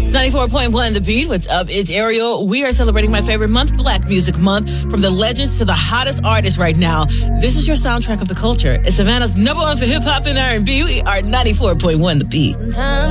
94.1 The Beat. What's up? It's Ariel. We are celebrating my favorite month, Black Music Month, from the legends to the hottest artists right now. This is your soundtrack of the culture. It's Savannah's number one for hip-hop and R&B. We are 94.1 The Beat. Sometimes